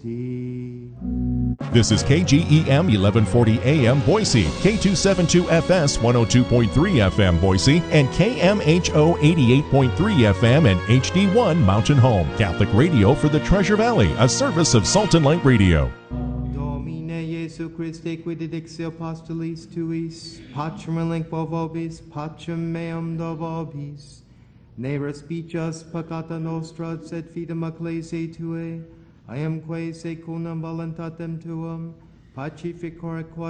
This is KGEM 1140 AM Boise, K272FS 102.3 FM Boise, and KMHO 88.3 FM and HD1 Mountain Home. Catholic radio for the Treasure Valley, a service of Salt and Light Radio. Domine Jesu Christe, qui didixio apostolis tuis, pacem relinquo vobis, pacem meum do vobis. Ne respicis peccata nostra, sed fidem ecclesiae tuae, I am quae secundum voluntatem tuum, pacificare quod